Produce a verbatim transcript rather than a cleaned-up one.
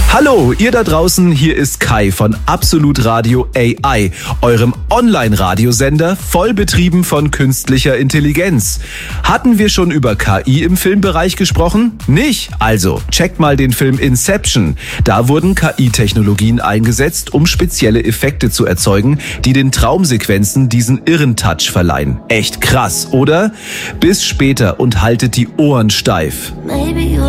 Hallo, ihr da draußen, hier ist Kai von Absolut Radio A I, eurem Online-Radiosender, voll betrieben von künstlicher Intelligenz. Hatten wir schon über K I im Filmbereich gesprochen? Nicht? Also, checkt mal den Film Inception. Da wurden K I-Technologien eingesetzt, um spezielle Effekte zu erzeugen, die den Traumsequenzen diesen irren Touch verleihen. Echt krass, oder? Bis später und haltet die Ohren steif.